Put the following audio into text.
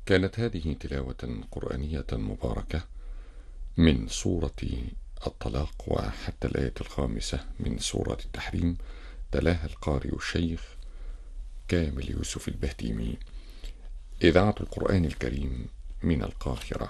كانت هذه تلاوة قرآنية مباركة من سورة الطلاق وحتى الآية 5 من سورة التحريم، تلاها القارئ الشيخ كامل يوسف البهتيمي، إذاعة القرآن الكريم من القاهرة.